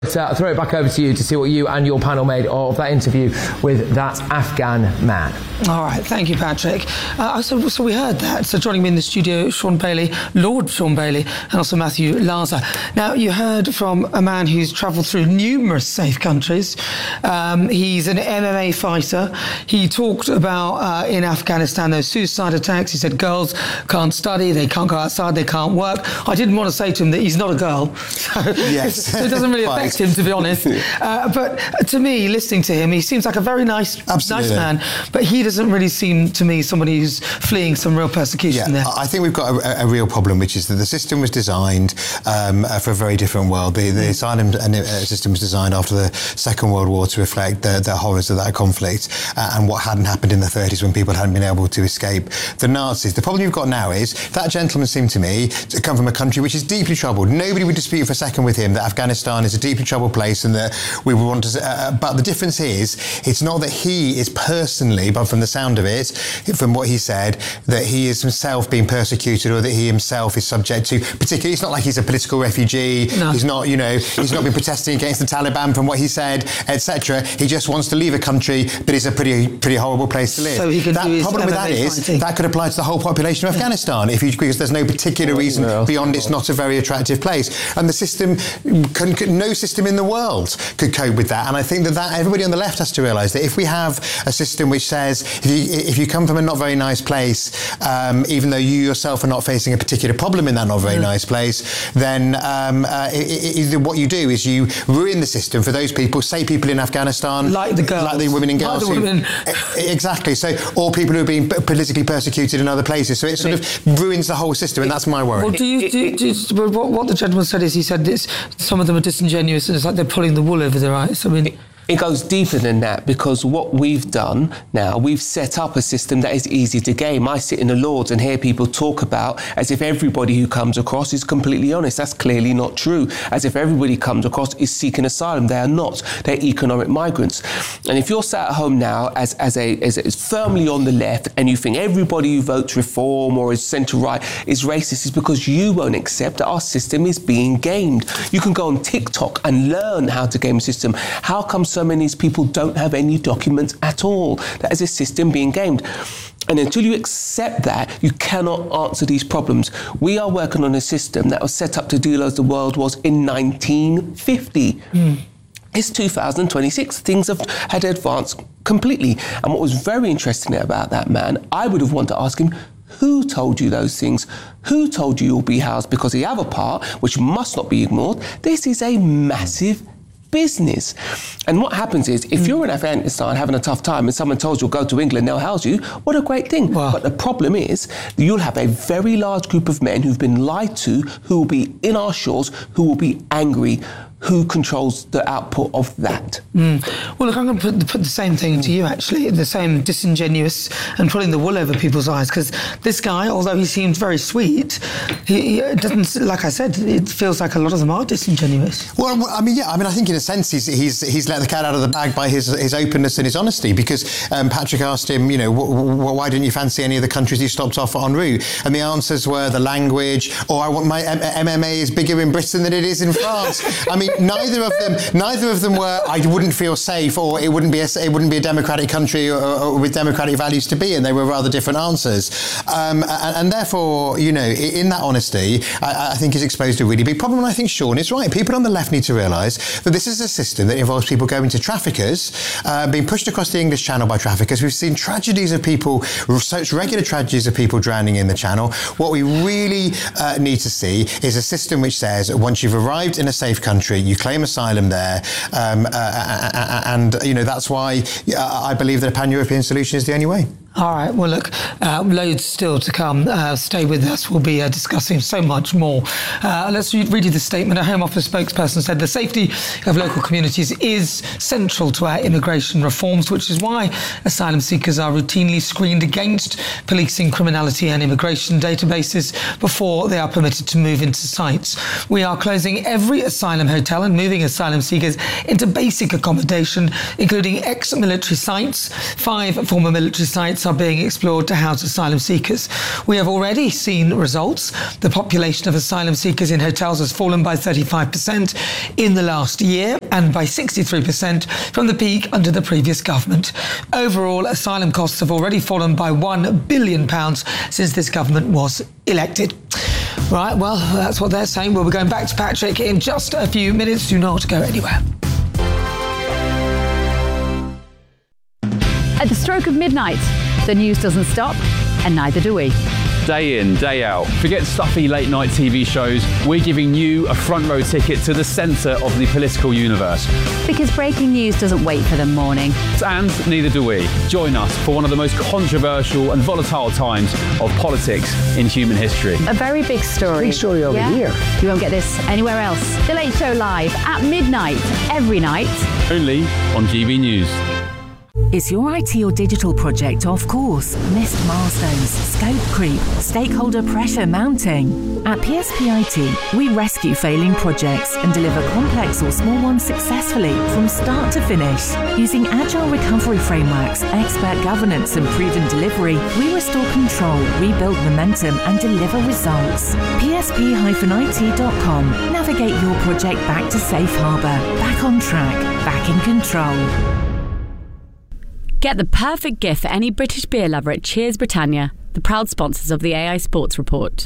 I'll throw it back over to you to see what you and your panel made of that interview with that Afghan man. All right, thank you, Patrick. So we heard that. So joining me in the studio, Sean Bailey, Lord Sean Bailey, and also Matthew Laza. Now, you heard from a man who's travelled through numerous safe countries. He's an MMA fighter. He talked about, in Afghanistan, those suicide attacks. He said girls can't study, they can't go outside, they can't work. I didn't want to say to him that he's not a girl. Yes. So it doesn't really affect him, to be honest. But to me, listening to him, he seems like a very nice man. But he doesn't really seem to me somebody who's fleeing some real persecution there. I think we've got a real problem, which is that the system was designed for a very different world. The asylum system was designed after the Second World War to reflect the horrors of that conflict and what hadn't happened in the 30s when people hadn't been able to escape the Nazis. The problem you've got now is that gentleman seemed to me to come from a country which is deeply troubled. Nobody would dispute for a second with him that Afghanistan is a deeply troubled place and that we would want to... but the difference is, it's not that he is personally, but from the sound of it, from what he said, that he is himself being persecuted or that he himself is subject to... Particularly, it's not like he's a political refugee. No. He's not, he's not been protesting against the Taliban from what he said, etc. He just wants to leave a country, but it's a pretty horrible place to live. So he can that problem with that is, that could apply to the whole population of Afghanistan, because there's no particular reason beyond it's not a very attractive place. And the system, no system in the world could cope with that. And I think that everybody on the left has to realise that if we have a system which says, if you come from a not very nice place, even though you yourself are not facing a particular problem in that not very nice place, then what you do is you ruin the system for those people, say people in Afghanistan, like the girls, like the women and girls, exactly. So, or people who are being politically persecuted in other places. So it sort of ruins the whole system, and that's my worry. Well, what the gentleman said is, he said some of them are disingenuous, and it's like they're pulling the wool over their eyes. I mean, it goes deeper than that, because what we've done now, we've set up a system that is easy to game. I sit in the Lords and hear people talk about as if everybody who comes across is completely honest. That's clearly not true. As if everybody comes across is seeking asylum. They are not. They're economic migrants. And if you're sat at home now as firmly on the left and you think everybody who votes Reform or is centre-right is racist, it's because you won't accept that our system is being gamed. You can go on TikTok and learn how to game a system. How come so many of these people don't have any documents at all? That is a system being gamed. And until you accept that, you cannot answer these problems. We are working on a system that was set up to deal as the world was in 1950. It's 2026. Things had advanced completely. And what was very interesting about that man, I would have wanted to ask him, who told you those things? Who told you you'll be housed? Because the other part, which must not be ignored, this is a massive business. And what happens is, if you're in Afghanistan having a tough time and someone tells you go to England, they'll house you, what a great thing. Wow. But the problem is, you'll have a very large group of men who've been lied to, who will be in our shores, who will be angry. Who controls the output of that? Well, look, I'm going to put the same thing to you, actually, the same disingenuous and pulling the wool over people's eyes, because this guy, although he seems very sweet, he doesn't, like I said, it feels like a lot of them are disingenuous. Well, I think in a sense he's let the cat out of the bag by his openness and his honesty, because Patrick asked him, why didn't you fancy any of the countries you stopped off en route? And the answers were the language, or I want my MMA is bigger in Britain than it is in France. I mean, neither of them were, I wouldn't feel safe, or it wouldn't be a democratic country or with democratic values to be in. They were rather different answers. And therefore, in that honesty, I think is exposed a really big problem. And I think Sean is right. People on the left need to realise that this is a system that involves people going to traffickers, being pushed across the English Channel by traffickers. We've seen tragedies of people, such regular tragedies of people drowning in the Channel. What we really need to see is a system which says, once you've arrived in a safe country, you claim asylum there, and that's why I believe that a pan-European solution is the only way. All right, well, look, loads still to come. Stay with us. We'll be discussing so much more. Let's read you the statement. A Home Office spokesperson said the safety of local communities is central to our immigration reforms, which is why asylum seekers are routinely screened against policing, criminality and immigration databases before they are permitted to move into sites. We are closing every asylum hotel and moving asylum seekers into basic accommodation, including ex-military sites, 5 former military sites, sites are being explored to house asylum seekers. We have already seen results. The population of asylum seekers in hotels has fallen by 35% in the last year and by 63% from the peak under the previous government. Overall, asylum costs have already fallen by £1 billion since this government was elected. Right, well, that's what they're saying. We'll be going back to Patrick in just a few minutes. Do not go anywhere. At the stroke of midnight, the news doesn't stop, and neither do we. Day in, day out. Forget stuffy late-night TV shows. We're giving you a front-row ticket to the centre of the political universe. Because breaking news doesn't wait for the morning. And neither do we. Join us for one of the most controversial and volatile times of politics in human history. A very big story. Big story over here. You won't get this anywhere else. The Late Show live at midnight, every night. Only on GB News. Is your IT or digital project off course? Missed milestones, scope creep, stakeholder pressure mounting? At PSP IT, we rescue failing projects and deliver complex or small ones successfully from start to finish. Using agile recovery frameworks, expert governance and proven delivery, we restore control, rebuild momentum and deliver results. PSP-IT.com. Navigate your project back to safe harbour, back on track, back in control. Get the perfect gift for any British beer lover at Cheers Britannia, the proud sponsors of the AI Sports Report.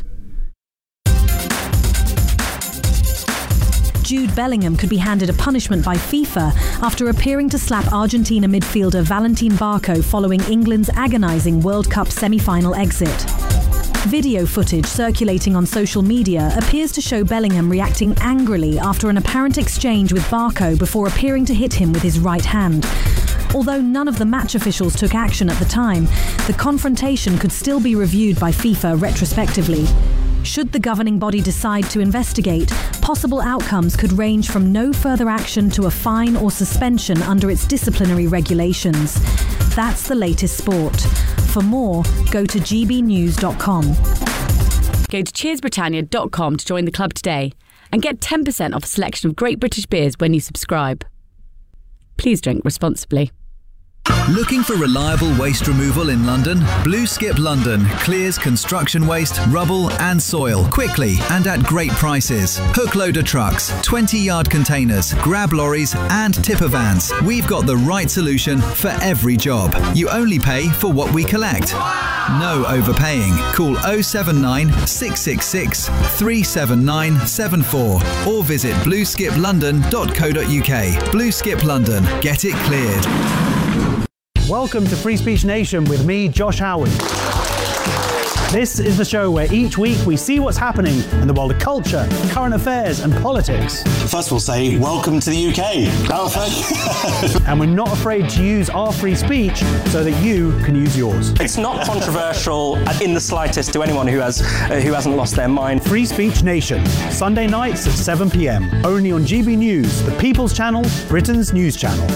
Jude Bellingham could be handed a punishment by FIFA after appearing to slap Argentina midfielder Valentin Barco following England's agonising World Cup semi-final exit. Video footage circulating on social media appears to show Bellingham reacting angrily after an apparent exchange with Barco before appearing to hit him with his right hand. Although none of the match officials took action at the time, the confrontation could still be reviewed by FIFA retrospectively. Should the governing body decide to investigate, possible outcomes could range from no further action to a fine or suspension under its disciplinary regulations. That's the latest sport. For more, go to gbnews.com. Go to cheersbritannia.com to join the club today and get 10% off a selection of great British beers when you subscribe. Please drink responsibly. Looking for reliable waste removal in London? Blue Skip London clears construction waste, rubble and soil quickly and at great prices. Hook loader trucks, 20-yard containers, grab lorries and tipper vans. We've got the right solution for every job. You only pay for what we collect. No overpaying. Call 079 666 37974 or visit blueskiplondon.co.uk. Blue Skip London. Get it cleared. Welcome to Free Speech Nation with me, Josh Howard. This is the show where each week we see what's happening in the world of culture, current affairs and politics. First we'll say, welcome to the UK. And we're not afraid to use our free speech so that you can use yours. It's not controversial in the slightest to anyone who hasn't lost their mind. Free Speech Nation, Sunday nights at 7 p.m. Only on GB News, the People's Channel, Britain's news channel.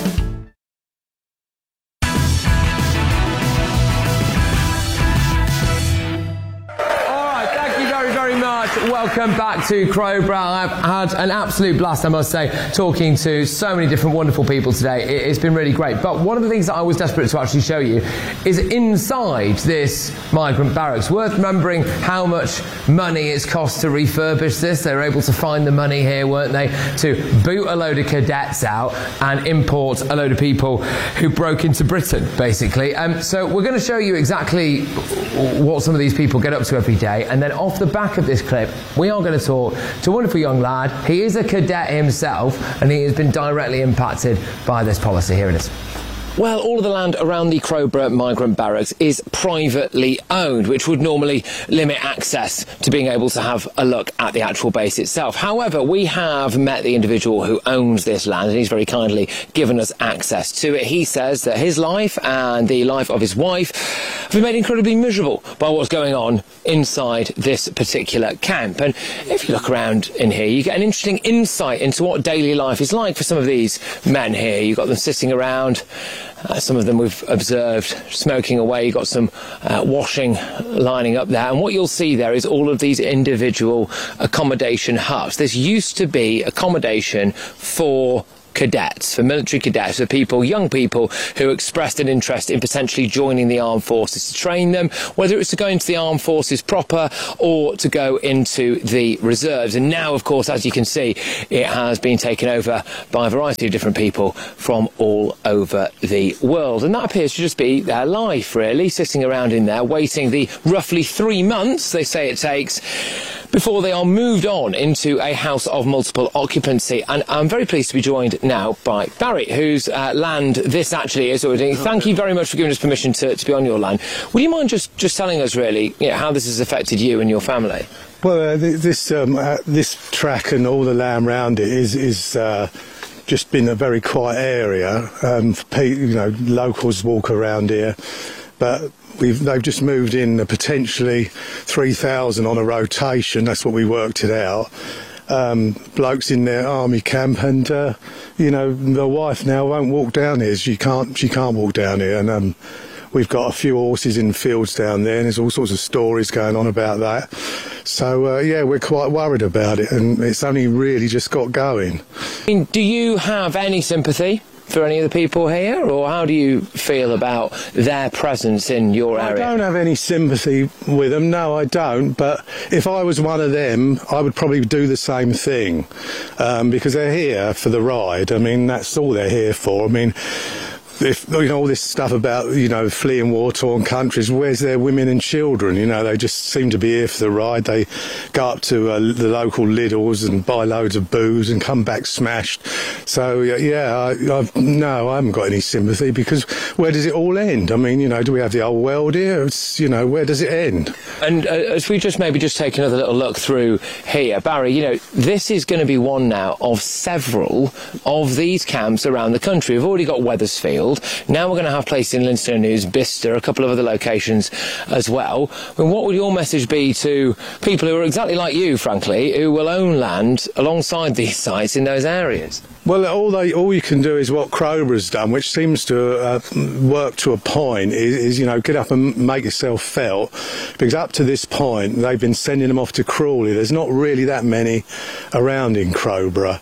Welcome back to Crowborough. I've had an absolute blast, I must say, talking to so many different wonderful people today. It's been really great. But one of the things that I was desperate to actually show you is inside this migrant barracks. Worth remembering how much money it's cost to refurbish this. They were able to find the money here, weren't they, to boot a load of cadets out and import a load of people who broke into Britain, basically. So we're going to show you exactly what some of these people get up to every day. And then off the back of this clip, we are going to talk to a wonderful young lad. He is a cadet himself, and he has been directly impacted by this policy. Here it is. Well, all of the land around the Crowborough migrant barracks is privately owned, which would normally limit access to being able to have a look at the actual base itself. However, we have met the individual who owns this land, and he's very kindly given us access to it. He says that his life and the life of his wife have been made incredibly miserable by what's going on inside this particular camp. And if you look around in here, you get an interesting insight into what daily life is like for some of these men here. You've got them sitting around. Some of them we've observed smoking away. You've got some washing lining up there. And what you'll see there is all of these individual accommodation huts. This used to be accommodation for cadets, for military cadets, for people, young people who expressed an interest in potentially joining the armed forces to train them, whether it was to go into the armed forces proper or to go into the reserves. And now, of course, as you can see, it has been taken over by a variety of different people from all over the world. And that appears to just be their life, really, sitting around in there, waiting the roughly 3 months, they say it takes, before they are moved on into a house of multiple occupancy. And I'm very pleased to be joined now by Barry, whose land this actually is. Thank you very much for giving us permission to be on your land. Would you mind just telling us, really, how this has affected you and your family? Well, this track and all the land around it is just been a very quiet area. Locals walk around here, but they've just moved in potentially 3,000 on a rotation. That's what we worked it out. Blokes in their army camp, and the wife now won't walk down here. She can't walk down here, and we've got a few horses in fields down there, and there's all sorts of stories going on about that. So we're quite worried about it, and it's only really just got going. Do you have any sympathy for any of the people here, or how do you feel about their presence in your area? I don't have any sympathy with them, no, I don't, but if I was one of them, I would probably do the same thing, because they're here for the ride. I mean, that's all they're here for. I mean, if all this stuff about fleeing war-torn countries, where's their women and children? They just seem to be here for the ride. They go up to the local Lidl's and buy loads of booze and come back smashed. So I haven't got any sympathy, because where does it all end? I mean, do we have the old world here? It's, where does it end? And as we just take another little look through here, Barry, this is going to be one now of several of these camps around the country. We've already got Wethersfield. Now we're going to have places in Lincolnshire News, Bicester, a couple of other locations as well. I mean, what would your message be to people who are exactly like you, frankly, who will own land alongside these sites in those areas? Well, all you can do is what Crowborough's done, which seems to work to a point, is get up and make yourself felt. Because up to this point, they've been sending them off to Crawley. There's not really that many around in Crowborough.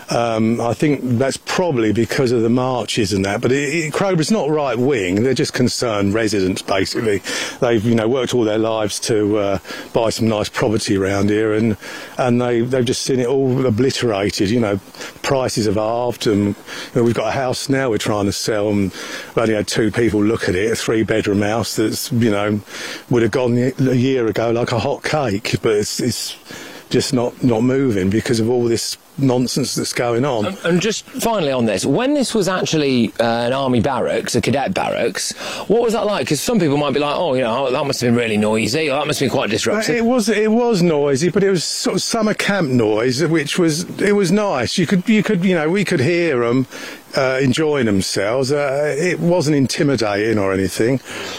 I think that's probably because of the marches and that, but Crowborough's not right wing. They're just concerned residents, basically. They've worked all their lives to buy some nice property around here, and they've just seen it all obliterated. Prices have halved, and we've got a house now we're trying to sell, and we've only had 2 people look at it, a 3-bedroom house that's would have gone a year ago like a hot cake, but it's just not moving because of all this nonsense that's going on. And just finally on this, when this was actually an army barracks, a cadet barracks, what was that like? Because some people might be like, that must have been really noisy, or that must have been quite disruptive. It was noisy, but it was sort of summer camp noise, which was nice. We could hear them enjoying themselves. It wasn't intimidating or anything.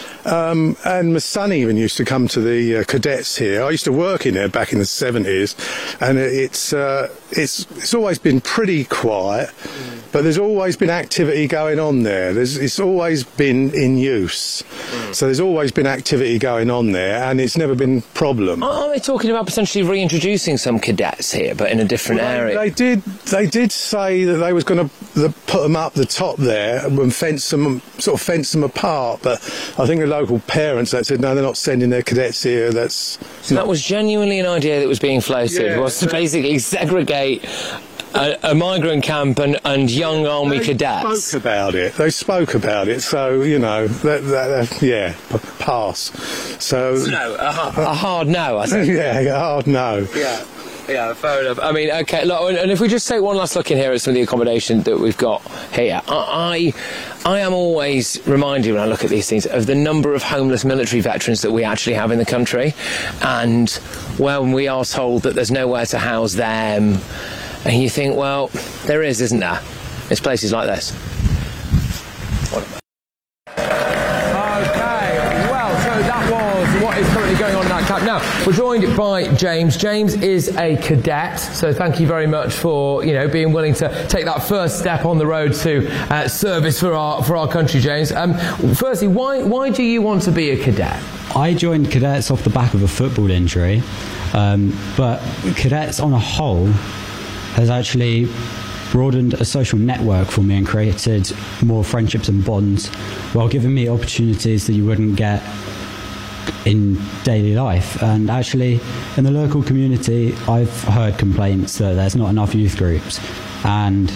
And my son even used to come to the cadets here. I used to work in there back in the 70s, and it's always been pretty quiet, but there's always been activity going on there. It's always been in use, so there's always been activity going on there, and it's never been a problem. Are they talking about potentially reintroducing some cadets here, but in a different area? They did say that they was going to put them up the top there and fence them apart, but I think the local parents that said no, they're not sending their cadets here. That was genuinely an idea that was being floated, was to basically segregate a migrant camp and young army cadets. They spoke about it, so pass. So a hard no, I think. Yeah, a hard no. Yeah, fair enough. I mean, okay, look, and if we just take one last look in here at some of the accommodation that we've got here, I am always reminded when I look at these things of the number of homeless military veterans that we actually have in the country, and when we are told that there's nowhere to house them, and you think, well, there is, isn't there? It's places like this. What is currently going on in that camp. Now, we're joined by James. James is a cadet, so thank you very much for being willing to take that first step on the road to service for our country, James. Firstly, why do you want to be a cadet? I joined cadets off the back of a football injury, but cadets on a whole has actually broadened a social network for me and created more friendships and bonds while giving me opportunities that you wouldn't get in daily life. And actually, in the local community, I've heard complaints that there's not enough youth groups, and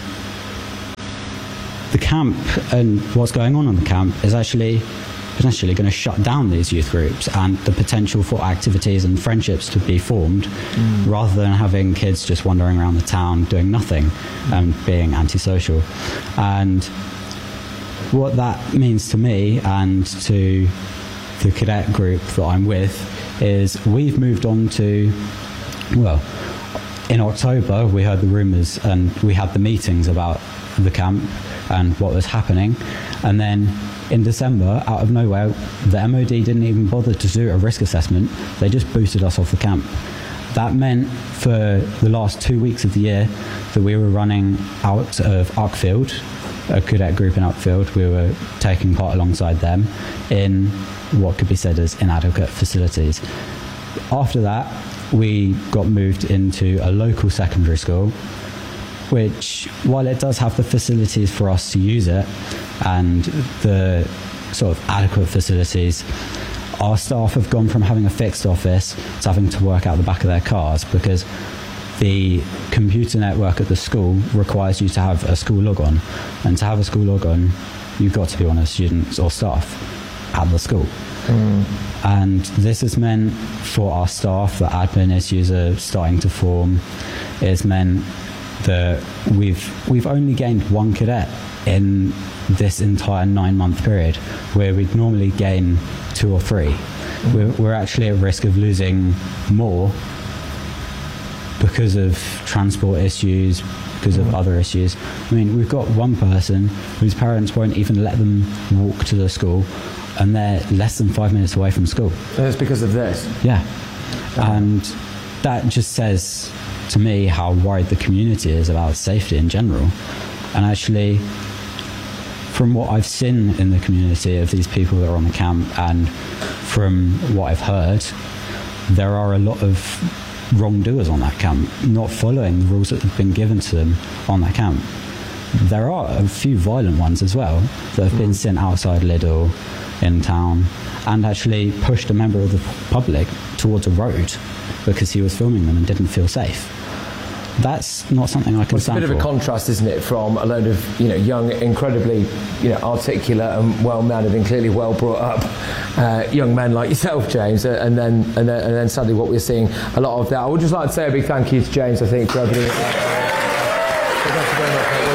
the camp and what's going on in the camp is actually potentially going to shut down these youth groups and the potential for activities and friendships to be formed, rather than having kids just wandering around the town doing nothing and being antisocial. And what that means to me and to the cadet group that I'm with is we've moved on to, well, in October we heard the rumours and we had the meetings about the camp and what was happening, and then in December, out of nowhere, the MOD didn't even bother to do a risk assessment. They just booted us off the camp. That meant for the last 2 weeks of the year that we were running out of Uckfield, a cadet group in Uckfield. We were taking part alongside them in what could be said as inadequate facilities. After that, we got moved into a local secondary school, which, while it does have the facilities for us to use it and the sort of adequate facilities, our staff have gone from having a fixed office to having to work out the back of their cars, because the computer network at the school requires you to have a school log-on, and to have a school log-on, you've got to be one of the students or staff at the school. And this has meant for our staff that admin issues are starting to form. It's meant that we've only gained one cadet in this entire 9-month period, where we'd normally gain 2 or 3. We're actually at risk of losing more because of transport issues, because of other issues. I mean, we've got one person whose parents won't even let them walk to the school, and they're less than 5 minutes away from school. And it's because of this? Yeah. And that just says to me how worried the community is about safety in general. And actually, from what I've seen in the community of these people that are on the camp, and from what I've heard, there are a lot of wrongdoers on that camp, not following the rules that have been given to them on that camp. There are a few violent ones as well that have been sent outside Lidl in town and actually pushed a member of the public towards a road because he was filming them and didn't feel safe. That's not something I can stand for. It's a bit of a contrast, isn't it, from a load of young, incredibly articulate and well-mannered and clearly well brought up young men like yourself, James, and then suddenly what we're seeing a lot of that. I would just like to say a big thank you to James, I think, for everything. Thank you very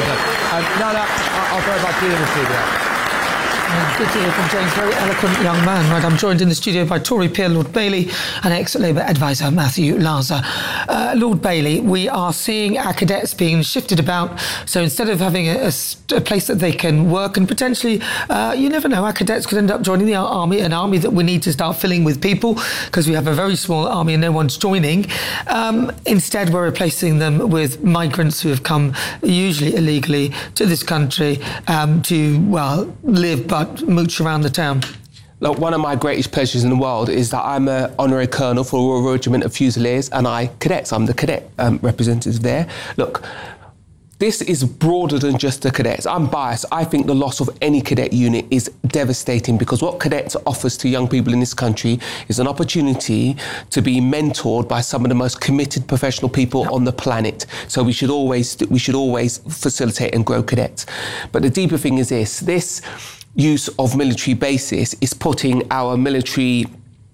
much. I'll throw it back to you in the studio. Good to hear from James, very eloquent young man. Right, I'm joined in the studio by Tory peer Lord Bailey and ex-Labour advisor Matthew Laza. Lord Bailey, we are seeing our cadets being shifted about. So instead of having a place that they can work and potentially, you never know, our cadets could end up joining the army, an army that we need to start filling with people because we have a very small army and no one's joining. Instead, we're replacing them with migrants who have come usually illegally to this country to, well, live but mooch around the town. Look, one of my greatest pleasures in the world is that I'm an honorary colonel for the Royal Regiment of Fusiliers, and I'm the cadet representative there. Look, this is broader than just the cadets. I'm biased. I think the loss of any cadet unit is devastating, because what cadets offers to young people in this country is an opportunity to be mentored by some of the most committed professional people on the planet. So we should always facilitate and grow cadets. But the deeper thing is this use of military bases is putting our military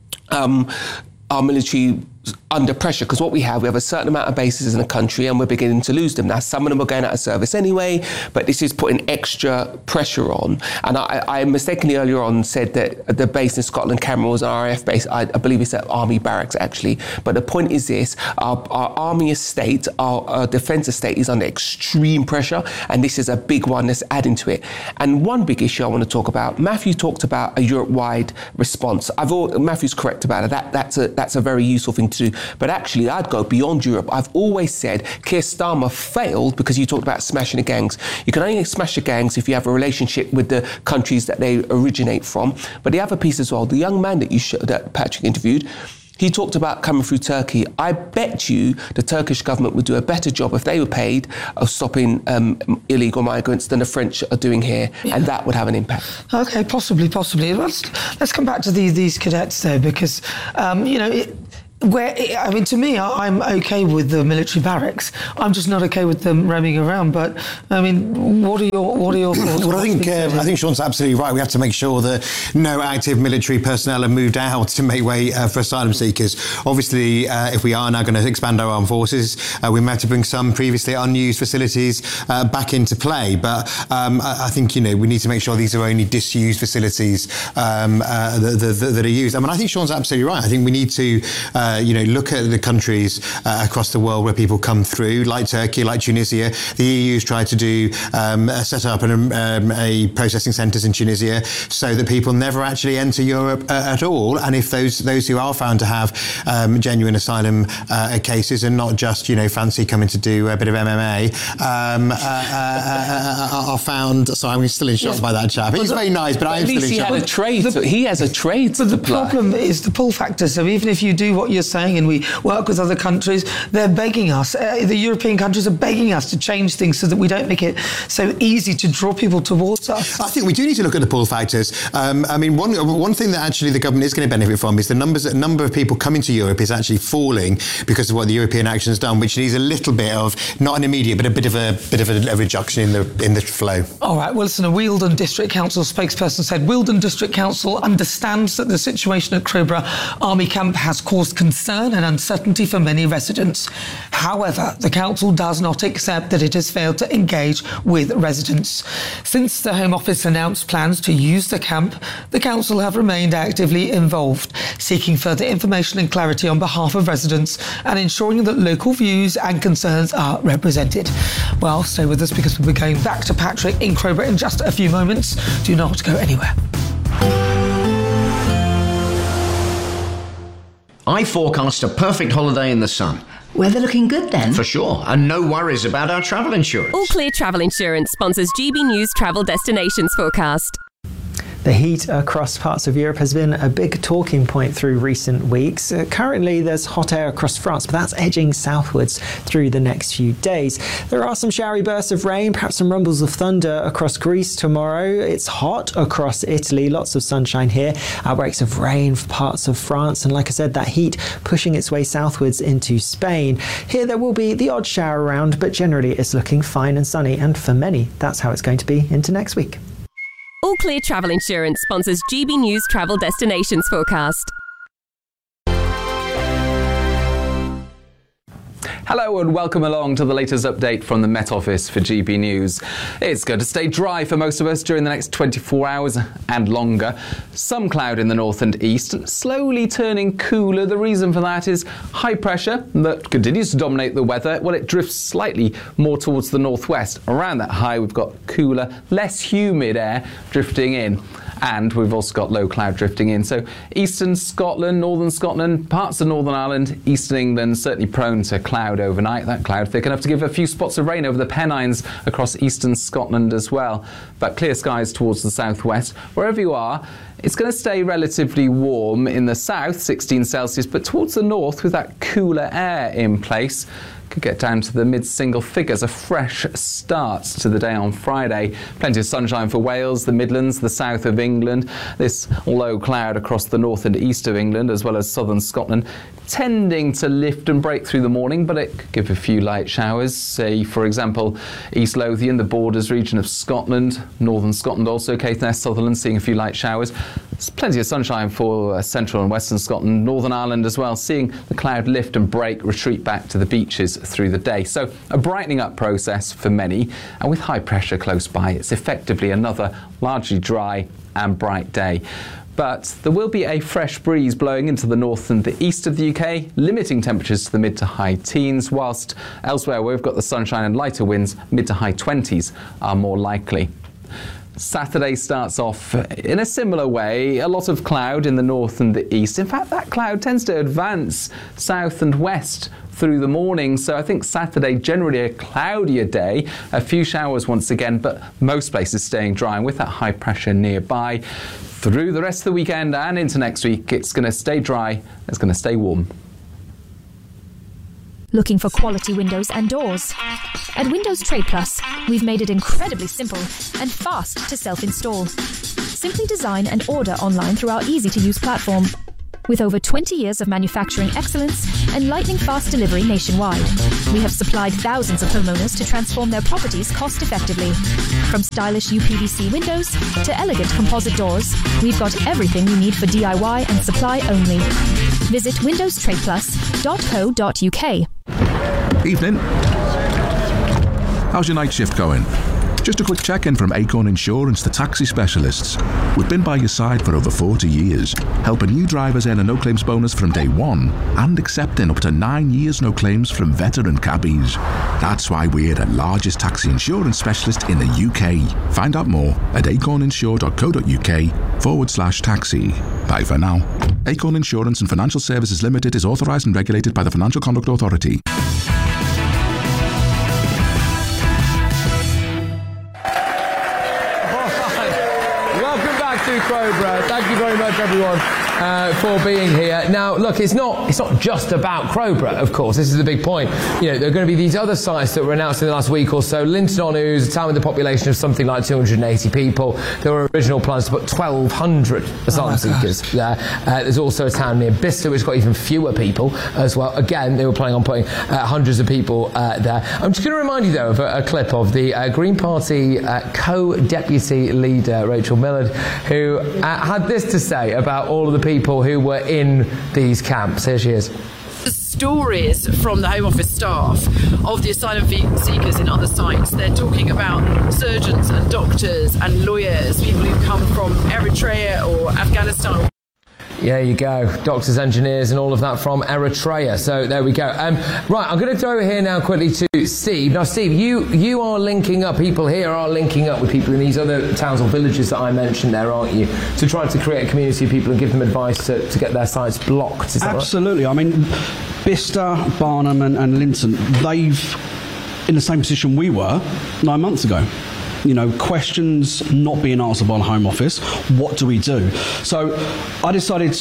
under pressure, because what we have a certain amount of bases in the country and we're beginning to lose them. Now, some of them are going out of service anyway, but this is putting extra pressure on. And I mistakenly earlier on said that the base in Scotland, Cameron, was an RAF base. I believe it's at Army Barracks, actually. But the point is this, our Army estate, our defence estate is under extreme pressure, and this is a big one that's adding to it. And one big issue I want to talk about, Matthew talked about a Europe-wide response. Matthew's correct about it. That's a very useful thing to do. But actually, I'd go beyond Europe. I've always said Keir Starmer failed because you talked about smashing the gangs. You can only smash the gangs if you have a relationship with the countries that they originate from. But the other piece as well, the young man that Patrick interviewed, He talked about coming through Turkey. I bet you the Turkish government would do a better job if they were paid of stopping illegal migrants than the French are doing here, and that would have an impact. Okay, possibly. Let's come back to these cadets though, because to me, I'm okay with the military barracks. I'm just not okay with them roaming around. But I mean, what are your thoughts? Well, I think Sean's absolutely right. We have to make sure that no active military personnel are moved out to make way for asylum seekers. Obviously, if we are now going to expand our armed forces, we might have to bring some previously unused facilities back into play. But I think we need to make sure these are only disused facilities that are used. I mean, I think Sean's absolutely right. I think we need to. Look at the countries across the world where people come through, like Turkey, like Tunisia. The EU's tried to do set up a processing centres in Tunisia so that people never actually enter Europe at all. And if those who are found to have genuine asylum cases and not just fancy coming to do a bit of MMA, are found. Sorry, I'm still in shock by that chap. He's very nice, but I'm still in shock. He has a trade. But the problem is the pull factor. So even if you do what you're saying and we work with other countries, they're begging us, the European countries are begging us to change things so that we don't make it so easy to draw people towards us. I think we do need to look at the pull factors. I mean, one thing that actually the government is going to benefit from is the number of people coming to Europe is actually falling because of what the European action has done, which needs a little bit of, not an immediate, but a bit of a reduction in the flow. All right, well, listen, a Wealdon District Council spokesperson said Wealdon District Council understands that the situation at Crowborough Army Camp has caused concern and uncertainty for many residents. However, the council does not accept that it has failed to engage with residents. Since the Home Office announced plans to use the camp, the council have remained actively involved, seeking further information and clarity on behalf of residents and ensuring that local views and concerns are represented. Well, stay with us because we'll be going back to Patrick in Crowborough in just a few moments. Do not go anywhere. I forecast a perfect holiday in the sun. Weather looking good then? For sure, and no worries about our travel insurance. All Clear Travel Insurance sponsors GB News Travel Destinations Forecast. The heat across parts of Europe has been a big talking point through recent weeks. Currently, there's hot air across France, but that's edging southwards through the next few days. There are some showery bursts of rain, perhaps some rumbles of thunder across Greece tomorrow. It's hot across Italy, lots of sunshine here. Outbreaks of rain for parts of France, and like I said, that heat pushing its way southwards into Spain. Here there will be the odd shower around, but generally it's looking fine and sunny, and for many, that's how it's going to be into next week. All Clear Travel Insurance sponsors GB News Travel Destinations Forecast. Hello and welcome along to the latest update from the Met Office for GB News. It's going to stay dry for most of us during the next 24 hours and longer. Some cloud in the north and east, slowly turning cooler. The reason for that is high pressure that continues to dominate the weather. Well, it drifts slightly more towards the northwest. Around that high, we've got cooler, less humid air drifting in. And we've also got low cloud drifting in. So eastern Scotland, northern Scotland, parts of Northern Ireland, eastern England, certainly prone to cloud overnight. That cloud thick enough to give a few spots of rain over the Pennines across eastern Scotland as well. But clear skies towards the southwest. Wherever you are, it's going to stay relatively warm in the south, 16 Celsius, but towards the north with that cooler air in place, could get down to the mid-single figures. A fresh start to the day on Friday. Plenty of sunshine for Wales, the Midlands, the south of England. This low cloud across the north and east of England, as well as southern Scotland, tending to lift and break through the morning, but it could give a few light showers. Say, for example, East Lothian, the borders region of Scotland, northern Scotland also, Caithness, Sutherland, seeing a few light showers. There's plenty of sunshine for central and western Scotland, Northern Ireland as well, seeing the cloud lift and break, retreat back to the beaches through the day. So a brightening up process for many, and with high pressure close by, it's effectively another largely dry and bright day. But there will be a fresh breeze blowing into the north and the east of the UK, limiting temperatures to the mid to high teens, whilst elsewhere where we've got the sunshine and lighter winds, mid to high 20s are more likely. Saturday starts off in a similar way, a lot of cloud in the north and the east. In fact, that cloud tends to advance south and west through the morning. So I think Saturday, generally a cloudier day, a few showers once again, but most places staying dry. And with that high pressure nearby, through the rest of the weekend and into next week, it's going to stay dry, it's going to stay warm. Looking for quality windows and doors? At Windows Trade Plus, we've made it incredibly simple and fast to self-install. Simply design and order online through our easy-to-use platform. With over 20 years of manufacturing excellence and lightning-fast delivery nationwide, we have supplied thousands of homeowners to transform their properties cost-effectively. From stylish UPVC windows to elegant composite doors, we've got everything you need for DIY and supply only. Visit windowstradeplus.co.uk. Evening. How's your night shift going? Just a quick check-in from Acorn Insurance, the taxi specialists. We've been by your side for over 40 years, helping new drivers earn a no-claims bonus from day one and accepting up to 9 years no claims from veteran cabbies. That's why we're the largest taxi insurance specialist in the UK. Find out more at acorninsure.co.uk/taxi. Bye for now. Acorn Insurance and Financial Services Limited is authorised and regulated by the Financial Conduct Authority. Crowborough. Thank you very much, everyone, for being here. Now, look, it's not just about Crowborough, of course. This is the big point. You know, there are going to be these other sites that were announced in the last week or so. Linton-on-Ouse, a town with a population of something like 280 people. There were original plans to put 1,200 asylum seekers there. There's also a town near Bicester, which has got even fewer people as well. Again, they were planning on putting hundreds of people there. I'm just going to remind you, though, of a clip of the Green Party co-deputy leader, Rachel Millard, who had this to say about all of the people who were in these camps. Here she is. The stories from the Home Office staff of the asylum seekers in other sites, they're talking about surgeons and doctors and lawyers, people who come from Eritrea or Afghanistan. Yeah, you go. Doctors, engineers, and all of that from Eritrea. So there we go. Right, I'm going to throw it here now quickly to Steve. Now, Steve, you are linking up, people here are linking up with people in these other towns or villages that I mentioned there, aren't you? To try to create a community of people and give them advice to get their sites blocked. Is that Absolutely. Right? I mean, Bicester, Barnum and Linton, they've in the same position we were 9 months ago. You know, questions not being answered by the Home Office. What do we do? So we decided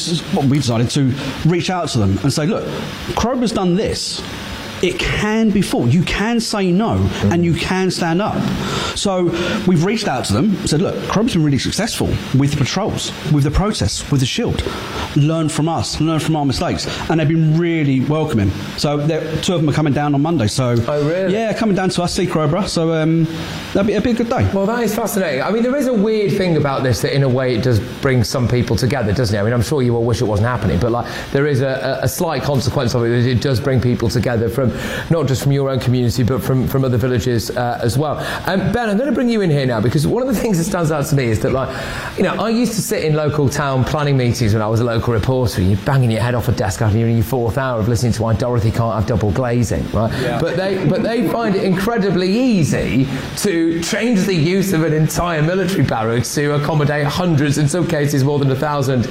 to reach out to them and say, look, Crowborough's done this. It can be fought. You can say no, and you can stand up. So we've reached out to them and said, look, Crowborough's been really successful with the patrols, with the protests, with the shield. Learn from us, learn from our mistakes. And they've been really welcoming. So two of them are coming down on Monday. So, oh, really? Yeah, coming down to us, see Crowborough. So that'll be a good day. Well, that is fascinating. I mean, there is a weird thing about this that in a way it does bring some people together, doesn't it? I mean, I'm sure you all wish it wasn't happening, but like there is a slight consequence of it. It does bring people together from not just from your own community, but from other villages as well. Ben, I'm going to bring you in here now because one of the things that stands out to me is that, like, you know, I used to sit in local town planning meetings when I was a local reporter, and you're banging your head off a desk after you're in your fourth hour of listening to why Dorothy can't have double glazing, right? Yeah. But they find it incredibly easy to change the use of an entire military barracks to accommodate hundreds, in some cases more than 1,000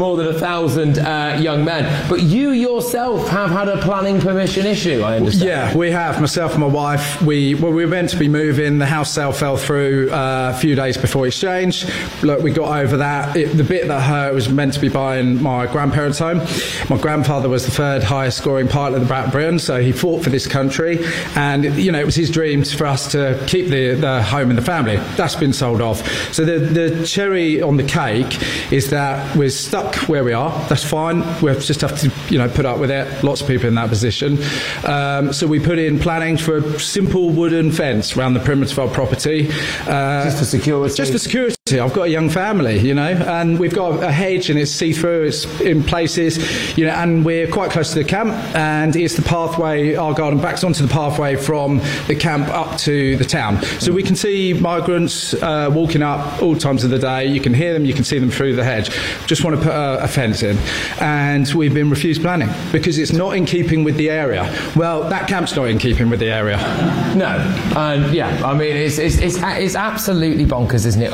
young men. But you yourself have had a planning permission issue, I understand. Yeah, we have. Myself and my wife, we were meant to be moving. The house sale fell through a few days before exchange. Look, we got over that. The bit that hurt was meant to be buying my grandparents' home. My grandfather was the third highest scoring pilot of the Battle of Britain, so he fought for this country. And, you know, it was his dream for us to keep the home and the family. That's been sold off. So the cherry on the cake is that we're stuck where we are. That's fine. We just have to, you know, put up with it. Lots of people in that position. So we put in planning for a simple wooden fence around the perimeter of our property. Just for security? Just for security. I've got a young family, you know, and we've got a hedge and it's see-through, it's in places, you know, and we're quite close to the camp, and it's the pathway, our garden backs onto the pathway from the camp up to the town. So we can see migrants walking up all times of the day. You can hear them, you can see them through the hedge. Just want to put a fence in. And we've been refused planning because it's not in keeping with the area. Well, that camp's not in keeping with the area. No. Yeah, I mean, it's absolutely bonkers, isn't it, all of this?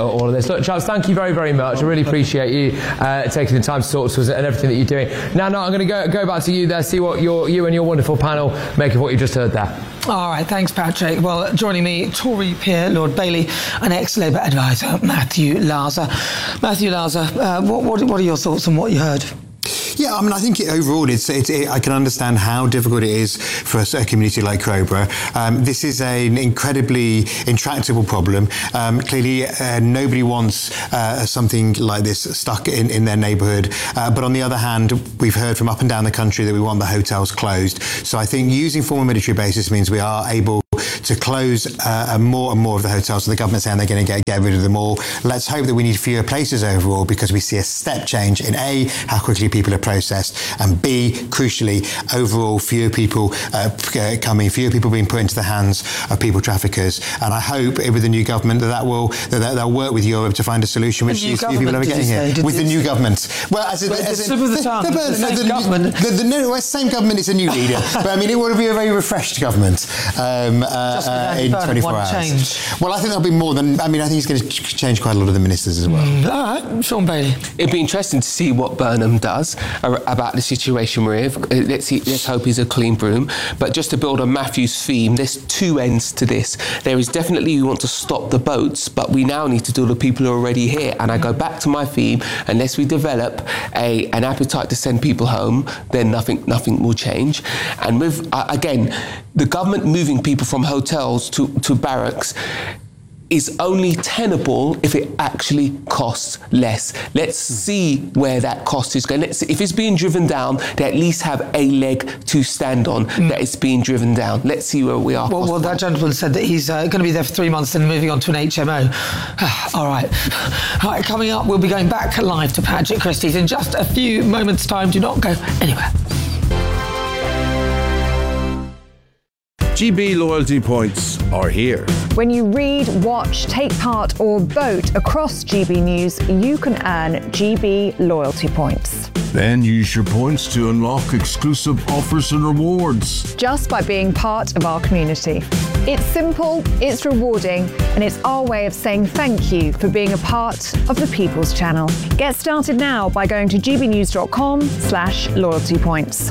us. Look, Charles, thank you very, very much. I really appreciate you taking the time to talk to us and everything that you're doing. Now, I'm going to go back to you there, see what you and your wonderful panel make of what you just heard there. All right, thanks, Patrick. Well, joining me, Tory peer Lord Bailey and ex-Labour advisor Matthew Larzer. Matthew Larzer, what are your thoughts on what you heard? Yeah, I mean, I think overall, I can understand how difficult it is for a community like Crowborough. This is an incredibly intractable problem. Clearly, nobody wants something like this stuck in their neighbourhood. But on the other hand, we've heard from up and down the country that we want the hotels closed. So I think using former military bases means we are able to close more and more of the hotels. So the government's saying they're going to get rid of them all. Let's hope that we need fewer places overall, because we see a step change in A, how quickly people are processed, and B, crucially, overall fewer people fewer people being put into the hands of people traffickers. And I hope with the new government that they'll work with Europe to find a solution which these few people are getting here. With the new government. Well, the same government is a new leader, but I mean, it would be a very refreshed government. In 24 hours. Change. Well, I think there'll be more than... I mean, I think he's going to change quite a lot of the ministers as well. All right, Sean Bailey. It'd be interesting to see what Burnham does about the situation we're in. Let's hope he's a clean broom. But just to build on Matthew's theme, there's two ends to this. There is definitely we want to stop the boats, but we now need to do the people who are already here. And I go back to my theme, unless we develop an appetite to send people home, then nothing will change. And with, again, the government moving people from hotels to barracks is only tenable if it actually costs less. Let's see where that cost is going. If it's being driven down, they at least have a leg to stand on that it's being driven down. Let's see where we are. Well, that gentleman said that he's going to be there for 3 months and moving on to an HMO. All right, coming up, we'll be going back live to Patrick Christie's in just a few moments' time. Do not go anywhere. GB loyalty points are here. When you read, watch, take part or vote across GB News, you can earn GB loyalty points. Then use your points to unlock exclusive offers and rewards. Just by being part of our community. It's simple, it's rewarding, and it's our way of saying thank you for being a part of the People's Channel. Get started now by going to gbnews.com/loyalty points.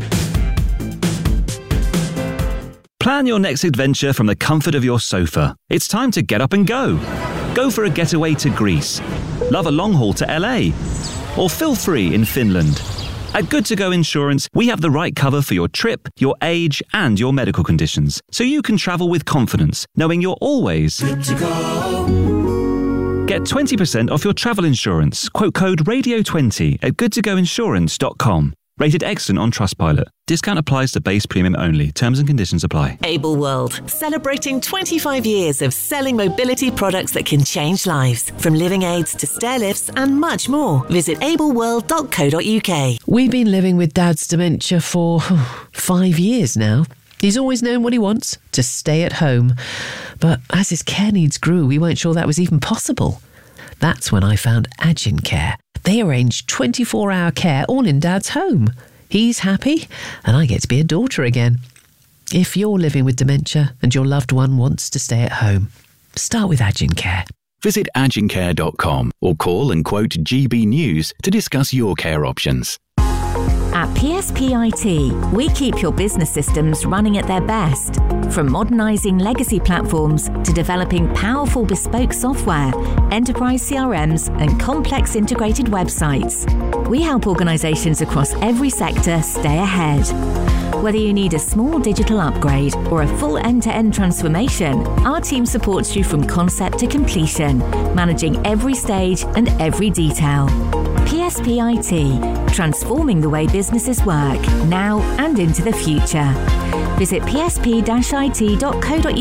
Plan your next adventure from the comfort of your sofa. It's time to get up and go. Go for a getaway to Greece. Love a long haul to LA. Or feel free in Finland. At Good To Go Insurance, we have the right cover for your trip, your age, and your medical conditions, so you can travel with confidence, knowing you're always good to go. Get 20% off your travel insurance. Quote code RADIO20 at goodtogoinsurance.com. Rated excellent on Trustpilot. Discount applies to base premium only. Terms and conditions apply. Able World, celebrating 25 years of selling mobility products that can change lives. From living aids to stair lifts and much more. Visit ableworld.co.uk. We've been living with Dad's dementia for 5 years now. He's always known what he wants, to stay at home. But as his care needs grew, we weren't sure that was even possible. That's when I found Agincare. They arrange 24-hour care all in Dad's home. He's happy, and I get to be a daughter again. If you're living with dementia and your loved one wants to stay at home, start with Agincare. Visit agincare.com or call and quote GB News to discuss your care options. At PSPIT, we keep your business systems running at their best. From modernising legacy platforms to developing powerful bespoke software, enterprise CRMs and complex integrated websites. We help organisations across every sector stay ahead. Whether you need a small digital upgrade or a full end-to-end transformation, our team supports you from concept to completion, managing every stage and every detail. PSPIT, transforming the way businesses work, now and into the future. Visit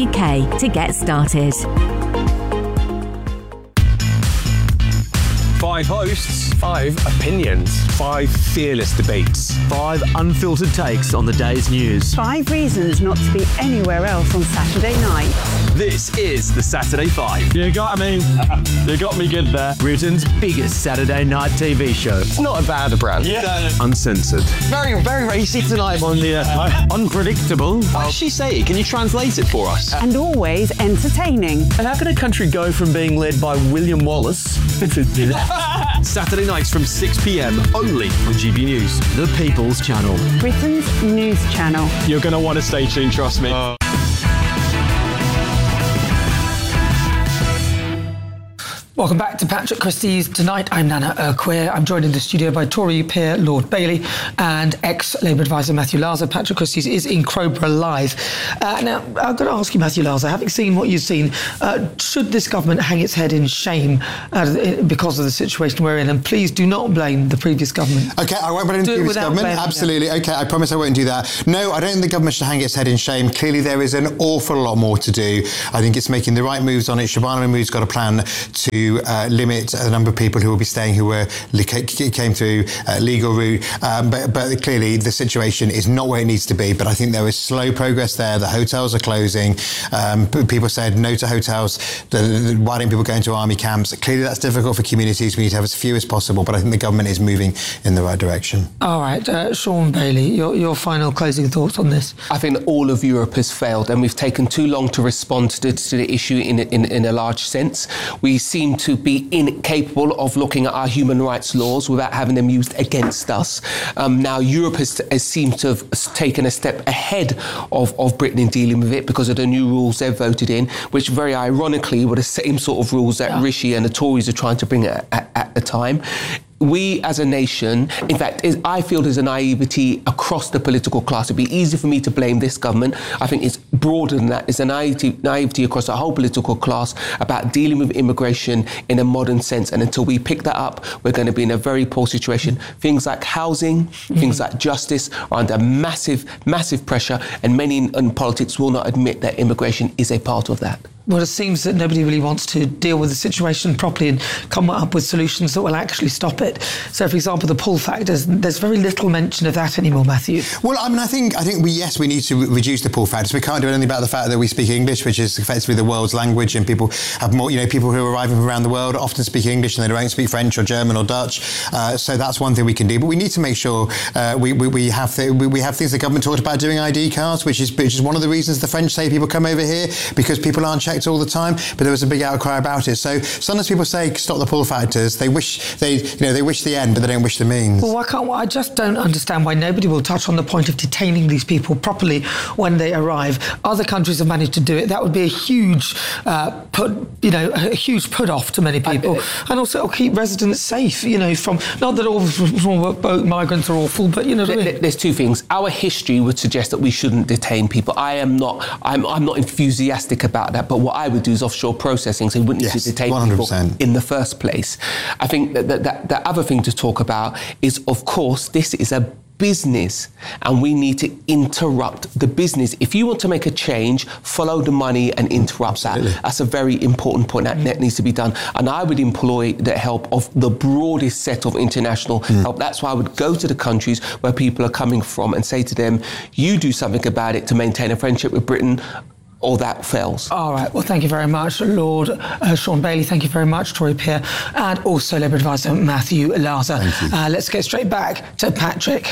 psp-it.co.uk to get started. 5 hosts, 5 opinions, 5 fearless debates, 5 unfiltered takes on the day's news. 5 reasons not to be anywhere else on Saturday night. This is the Saturday 5. You got me. You got me good there. Britain's biggest Saturday night TV show. It's not a bad brand. Yeah. Uncensored. Very, very racy tonight on the unpredictable. What does she say? Can you translate it for us? And always entertaining. And how can a country go from being led by William Wallace Saturday nights from 6 p.m. only on GB News, the People's Channel. Britain's news channel. You're going to want to stay tuned, trust me. Welcome back to Patrick Christie's Tonight. I'm Nana Urquhart. I'm joined in the studio by Tory Peer Lord Bailey and ex-Labour advisor Matthew Larser. Patrick Christie's is in Crowborough live. Now, I've got to ask you, Matthew Larser, having seen what you've seen, should this government hang its head in shame because of the situation we're in? And please do not blame the previous government. OK, I won't blame the previous government. Absolutely. OK, I promise I won't do that. No, I don't think the government should hang its head in shame. Clearly, there is an awful lot more to do. I think it's making the right moves on it. Shabana Mahmood's got a plan to limit the number of people who will be staying who came through legal route. But clearly the situation is not where it needs to be. But I think there is slow progress there. The hotels are closing. People said no to hotels. Why don't people go into army camps? Clearly that's difficult for communities. We need to have as few as possible. But I think the government is moving in the right direction. All right. Sean Bailey, your final closing thoughts on this? I think that all of Europe has failed and we've taken too long to respond to the issue in a large sense. We seem to be incapable of looking at our human rights laws without having them used against us. Now, Europe has seemed to have taken a step ahead of Britain in dealing with it because of the new rules they've voted in, which very ironically were the same sort of rules that Rishi and the Tories are trying to bring at the time. We as a nation, in fact, I feel there's a naivety across the political class. It'd be easy for me to blame this government. I think it's broader than that. There's a naivety across the whole political class about dealing with immigration in a modern sense. And until we pick that up, we're going to be in a very poor situation. Things like housing, things like justice are under massive, massive pressure. And many in politics will not admit that immigration is a part of that. Well, it seems that nobody really wants to deal with the situation properly and come up with solutions that will actually stop it. So, for example, the pull factors, there's very little mention of that anymore, Matthew. Well, I mean, I think we need to reduce the pull factors. We can't do anything about the fact that we speak English, which is effectively the world's language, and people have more, people who are arriving from around the world often speak English and they don't speak French or German or Dutch. So that's one thing we can do. But we need to make sure we have things the government talked about doing ID cards, which is one of the reasons the French say people come over here, because people aren't checked all the time, but there was a big outcry about it. So sometimes people say stop the pull factors. They wish the end, but they don't wish the means. Well, I just don't understand why nobody will touch on the point of detaining these people properly when they arrive. Other countries have managed to do it. That would be a huge put off to many people, and also it'll keep residents safe. From not that all boat migrants are awful, but there's two things. Our history would suggest that we shouldn't detain people. I'm not enthusiastic about that, but what I would do is offshore processing, so we wouldn't need to detain 100%. People in the first place. I think that the other thing to talk about is, of course, this is a business and we need to interrupt the business. If you want to make a change, follow the money and interrupt that. That's a very important point that needs to be done. And I would employ the help of the broadest set of international help. That's why I would go to the countries where people are coming from and say to them, you do something about it to maintain a friendship with Britain, or that fails. All right. Well, thank you very much, Lord Sean Bailey. Thank you very much, Tory Peer, and also Labour advisor Matthew Larser. Let's get straight back to Patrick.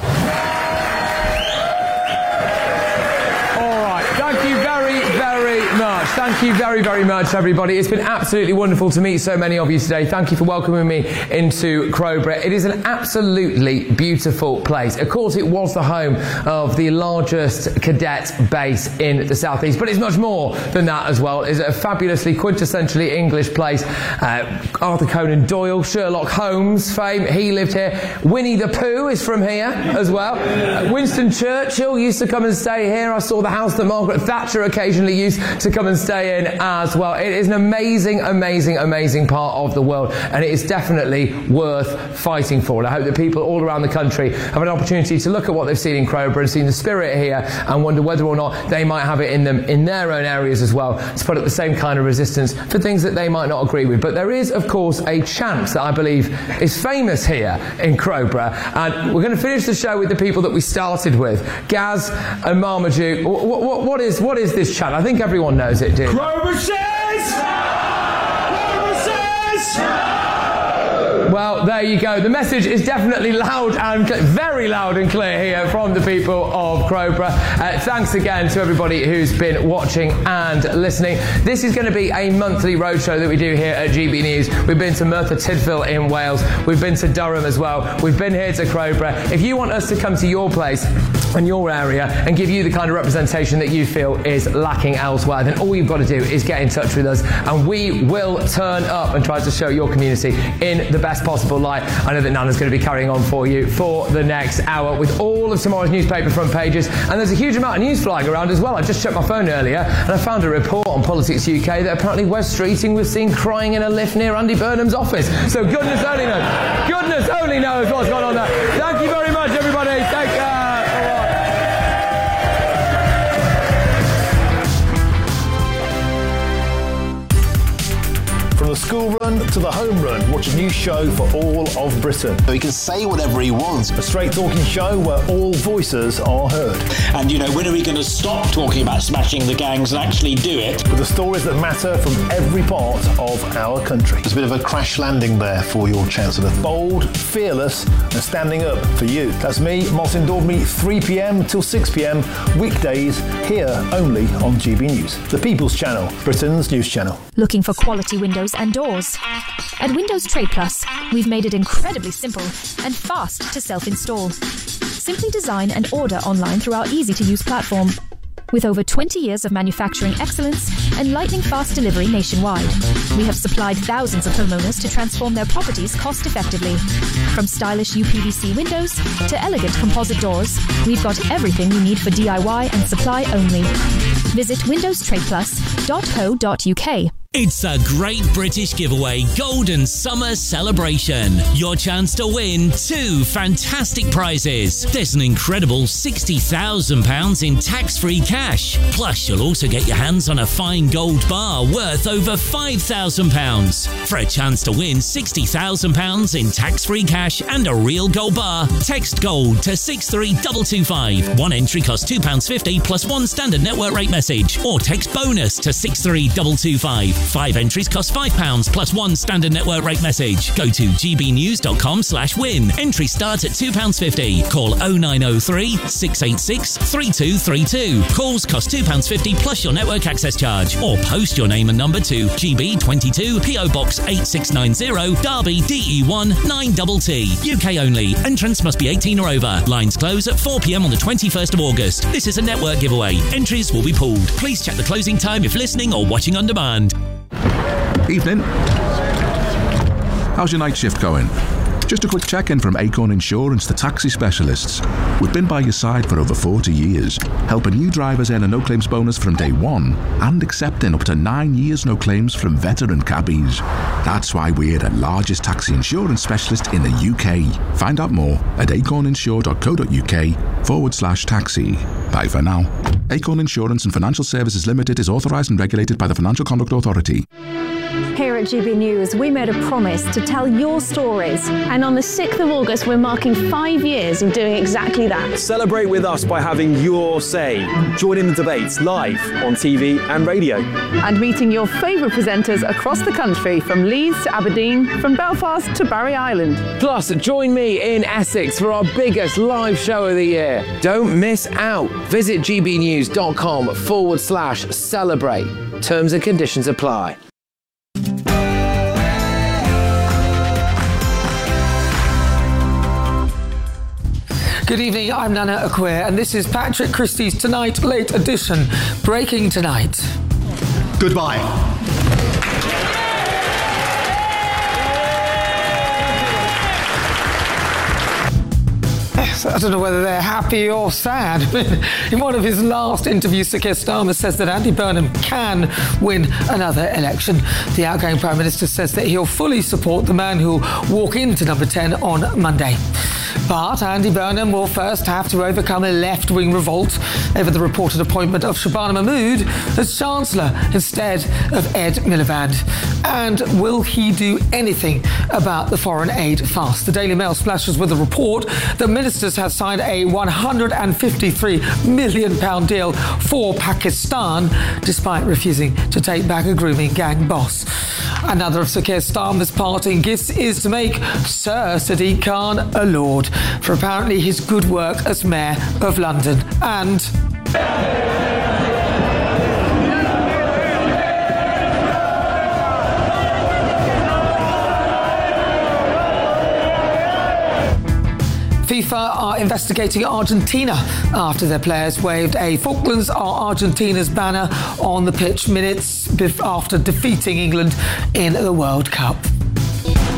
Thank you very, very much, everybody. It's been absolutely wonderful to meet so many of you today. Thank you for welcoming me into Crowborough. It is an absolutely beautiful place. Of course, it was the home of the largest cadet base in the South East, but it's much more than that as well. It's a fabulously, quintessentially English place. Arthur Conan Doyle, Sherlock Holmes fame, he lived here. Winnie the Pooh is from here as well. Winston Churchill used to come and stay here. I saw the house that Margaret Thatcher occasionally used to come and stay in as well. It is an amazing, amazing, amazing part of the world, and it is definitely worth fighting for. And I hope that people all around the country have an opportunity to look at what they've seen in Crowborough and seen the spirit here and wonder whether or not they might have it in them in their own areas as well, to put up the same kind of resistance for things that they might not agree with. But there is, of course, a chant that I believe is famous here in Crowborough, and we're going to finish the show with the people that we started with, Gaz and Marmaduke. What is this chant? I think everyone knows it, dude. Crowborough says! Crowborough says! Well, there you go. The message is definitely loud and very loud and clear here from the people of Crowborough. Thanks again to everybody who's been watching and listening. This is going to be a monthly roadshow that we do here at GB News. We've been to Merthyr Tydfil in Wales. We've been to Durham as well. We've been here to Crowborough. If you want us to come to your place and your area and give you the kind of representation that you feel is lacking elsewhere, then all you've got to do is get in touch with us, and we will turn up and try to show your community in the best possible light. I know that Nana's going to be carrying on for you for the next hour with all of tomorrow's newspaper front pages, and there's a huge amount of news flying around as well. I just checked my phone earlier and I found a report on Politics UK that apparently Wes Streeting was seen crying in a lift near Andy Burnham's office. So goodness only knows what's going on there. Thank you very much, everybody. Take care. From the school run to the home run, watch a new show for all of Britain. So he can say whatever he wants. A straight talking show where all voices are heard. And, when are we going to stop talking about smashing the gangs and actually do it? With the stories that matter from every part of our country. There's a bit of a crash landing there for your Chancellor. Bold, fearless and standing up for you. That's me, Martin Daubney, 3 p.m. till 6 p.m. weekdays, here only on GB News. The People's Channel, Britain's news channel. Looking for quality windows and doors? At Windows Trade Plus, we've made it incredibly simple and fast to self-install. Simply design and order online through our easy-to-use platform. With over 20 years of manufacturing excellence and lightning-fast delivery nationwide, we have supplied thousands of homeowners to transform their properties cost-effectively. From stylish UPVC windows to elegant composite doors, we've got everything you need for DIY and supply only. Visit windowstradeplus.co.uk. It's a great British giveaway Golden Summer Celebration. Your chance to win 2 fantastic prizes. There's an incredible £60,000 in tax-free cash. Plus, you'll also get your hands on a fine gold bar worth over £5,000. For a chance to win £60,000 in tax-free cash and a real gold bar, text GOLD to 63225. One entry costs £2.50 plus one standard network rate message. Or text BONUS to 63225. 5 entries cost £5 plus one standard network rate message. Go to gbnews.com/win. Entry starts at £2.50. Call 0903 686 3232. Calls cost £2.50 plus your network access charge. Or post your name and number to GB22 PO Box 8690 Derby DE1 9TT. UK only. Entrance must be 18 or over. Lines close at 4 p.m. on the 21st of August. This is a network giveaway. Entries will be pulled. Please check the closing time if listening or watching on demand. Evening. How's your night shift going? Just a quick check-in from Acorn Insurance, the taxi specialists. We've been by your side for over 40 years, helping new drivers earn a no-claims bonus from day one and accepting up to 9 years no claims from veteran cabbies. That's why we're the largest taxi insurance specialist in the UK. Find out more at acorninsure.co.uk/taxi. Bye for now. Acorn Insurance and Financial Services Limited is authorised and regulated by the Financial Conduct Authority. Here at GB News, we made a promise to tell your stories. And on the 6th of August, we're marking 5 years of doing exactly that. Celebrate with us by having your say. Join in the debates live on TV and radio. And meeting your favourite presenters across the country, from Leeds to Aberdeen, from Belfast to Barry Island. Plus, join me in Essex for our biggest live show of the year. Don't miss out. Visit gbnews.com/celebrate. Terms and conditions apply. Good evening, I'm Nana Acquia, and this is Patrick Christie's Tonight Late Edition, breaking tonight. Goodbye. I don't know whether they're happy or sad. In one of his last interviews, Sir Keir Starmer says that Andy Burnham can win another election. The outgoing Prime Minister says that he'll fully support the man who'll walk into number 10 on Monday. But Andy Burnham will first have to overcome a left-wing revolt over the reported appointment of Shabana Mahmood as Chancellor instead of Ed Miliband. And will he do anything about the foreign aid fuss? The Daily Mail splashes with a report that ministers have signed a £153 million deal for Pakistan, despite refusing to take back a grooming gang boss. Another of Sir Keir Starmer's parting gifts is to make Sir Sadiq Khan a lord for apparently his good work as Mayor of London. And FIFA are investigating Argentina after their players waved a Falklands are Argentina's banner on the pitch minutes after defeating England in the World Cup.